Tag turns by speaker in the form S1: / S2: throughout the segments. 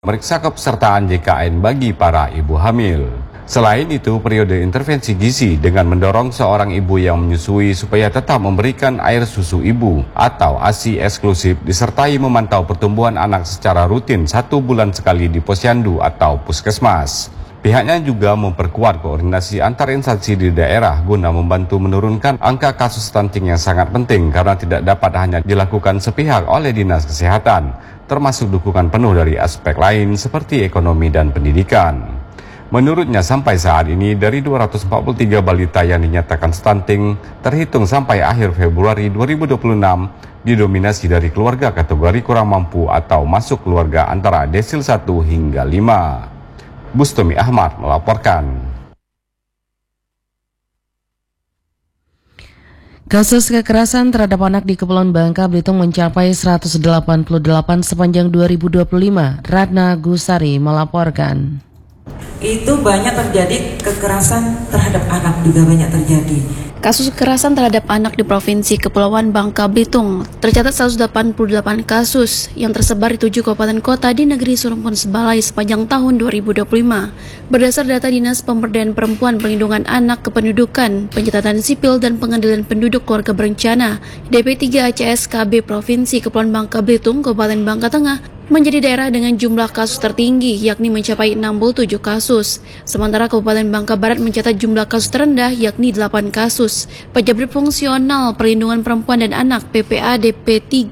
S1: Meriksa kepesertaan JKN bagi para ibu hamil. Selain itu, periode intervensi gizi dengan mendorong seorang ibu yang menyusui supaya tetap memberikan air susu ibu atau ASI eksklusif disertai memantau pertumbuhan anak secara rutin 1 bulan sekali di posyandu atau puskesmas. Pihaknya juga memperkuat koordinasi antar instansi di daerah guna membantu menurunkan angka kasus stunting yang sangat penting karena tidak dapat hanya dilakukan sepihak oleh Dinas Kesehatan, termasuk dukungan penuh dari aspek lain seperti ekonomi dan pendidikan. Menurutnya sampai saat ini dari 243 balita yang dinyatakan stunting terhitung sampai akhir Februari 2026 didominasi dari keluarga kategori kurang mampu atau masuk keluarga antara desil 1 hingga 5. Bustami Ahmad melaporkan.
S2: Kasus kekerasan terhadap anak di Kepulauan Bangka Belitung mencapai 188 sepanjang 2025. Ratna Gusari melaporkan.
S3: Itu banyak terjadi kekerasan terhadap anak juga banyak terjadi.
S4: Kasus kekerasan terhadap anak di Provinsi Kepulauan Bangka Belitung tercatat 188 kasus yang tersebar di 7 kabupaten kota di negeri Surumpun Sebalai sepanjang tahun 2025. Berdasar data Dinas Pemberdayaan Perempuan, Perlindungan Anak, Kependudukan, Pencatatan Sipil dan Pengendalian Penduduk Keluarga Berencana, DP3 ACSKB Provinsi Kepulauan Bangka Belitung, Kabupaten Bangka Tengah menjadi daerah dengan jumlah kasus tertinggi, yakni mencapai 67 kasus. Sementara Kabupaten Bangka Barat mencatat jumlah kasus terendah, yakni 8 kasus. Pejabat Fungsional Perlindungan Perempuan dan Anak PPA DP3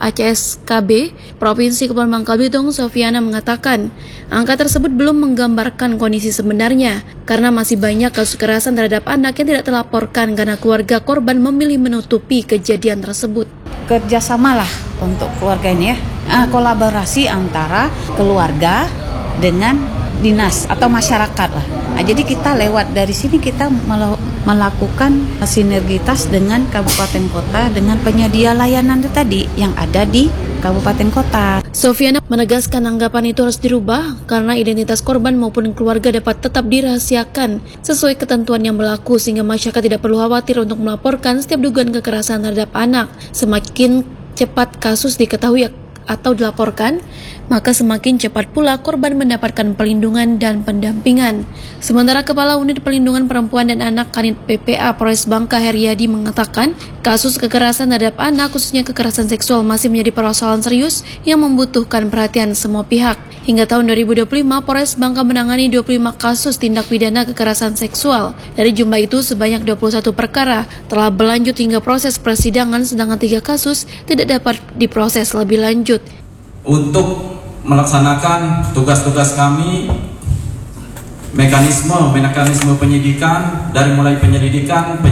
S4: ACSKB Provinsi Kepulauan Bangka Belitung, Sofiana mengatakan, angka tersebut belum menggambarkan kondisi sebenarnya, karena masih banyak kasus kekerasan terhadap anak yang tidak terlaporkan karena keluarga korban memilih menutupi kejadian tersebut.
S5: Kerjasamalah untuk keluarga ini ya, kolaborasi antara keluarga dengan dinas atau masyarakat lah. Jadi kita lewat dari sini kita melakukan sinergitas dengan kabupaten kota dengan penyedia layanan itu tadi yang ada di kabupaten kota.
S4: Sofiana menegaskan anggapan itu harus dirubah karena identitas korban maupun keluarga dapat tetap dirahasiakan sesuai ketentuan yang berlaku sehingga masyarakat tidak perlu khawatir untuk melaporkan setiap dugaan kekerasan terhadap anak. Semakin cepat kasus diketahui atau dilaporkan, maka semakin cepat pula korban mendapatkan perlindungan dan pendampingan. Sementara Kepala Unit Perlindungan Perempuan dan Anak Kanit PPA Polres Bangka Heriadi mengatakan, kasus kekerasan terhadap anak khususnya kekerasan seksual masih menjadi persoalan serius yang membutuhkan perhatian semua pihak. Hingga tahun 2025, Polres Bangka menangani 25 kasus tindak pidana kekerasan seksual. Dari jumlah itu, sebanyak 21 perkara telah berlanjut hingga proses persidangan, sedangkan 3 kasus tidak dapat diproses lebih lanjut.
S6: Untuk melaksanakan tugas-tugas kami, mekanisme penyidikan, dari mulai penyidikan,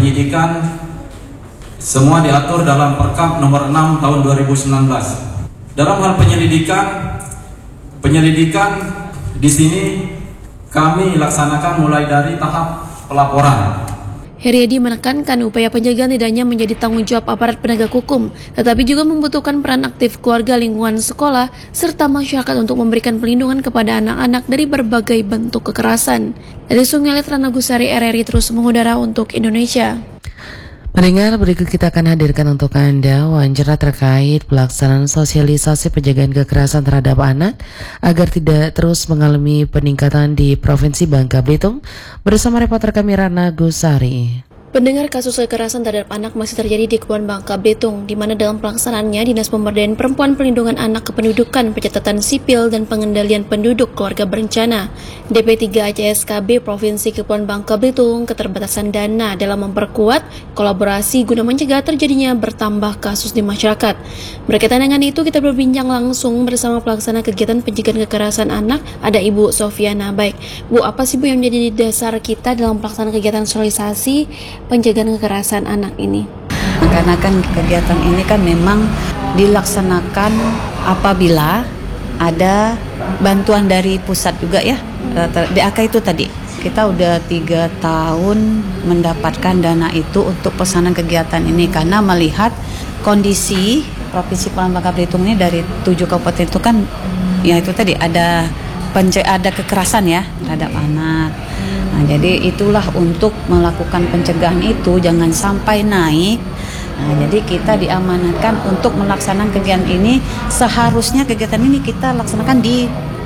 S6: semua diatur dalam Perkap nomor 6 tahun 2019. Dalam hal penyelidikan di sini kami laksanakan mulai dari tahap pelaporan.
S4: Heriadi menekankan upaya pencegahan tidak hanya menjadi tanggung jawab aparat penegak hukum, tetapi juga membutuhkan peran aktif keluarga, lingkungan sekolah, serta masyarakat untuk memberikan perlindungan kepada anak-anak dari berbagai bentuk kekerasan. Dari Sungai Letrana Gusari, RRI terus mengudara untuk Indonesia.
S2: Pendengar, berikut kita akan hadirkan untuk Anda wawancara terkait pelaksanaan sosialisasi pencegahan kekerasan terhadap anak agar tidak terus mengalami peningkatan di Provinsi Bangka Belitung bersama reporter kami Ratna Gusari.
S4: Pendengar, kasus kekerasan terhadap anak masih terjadi di Kepulauan Bangka Belitung, di mana dalam pelaksanaannya Dinas Pemberdayaan Perempuan, Perlindungan Anak, Kependudukan, Pencatatan Sipil dan Pengendalian Penduduk Keluarga Berencana DP3 ACSKB Provinsi Kepulauan Bangka Belitung keterbatasan dana dalam memperkuat kolaborasi guna mencegah terjadinya bertambah kasus di masyarakat. Berkaitan dengan itu, kita berbincang langsung bersama pelaksana kegiatan pencegahan kekerasan anak, ada Ibu Sofiana. Baik, Bu, apa sih Bu yang menjadi dasar kita dalam pelaksanaan kegiatan sosialisasi pencegahan kekerasan anak ini?
S5: Karena kan kegiatan ini kan memang dilaksanakan apabila ada bantuan dari pusat juga ya. DAK itu tadi kita udah 3 tahun mendapatkan dana itu untuk pesanan kegiatan ini karena melihat kondisi Provinsi Kepulauan Bangka Belitung ini dari 7 kabupaten itu kan ya itu tadi ada kekerasan ya terhadap anak. Nah, jadi itulah untuk melakukan pencegahan itu jangan sampai naik. Nah, jadi kita diamanatkan untuk melaksanakan kegiatan ini. Seharusnya kegiatan ini kita laksanakan di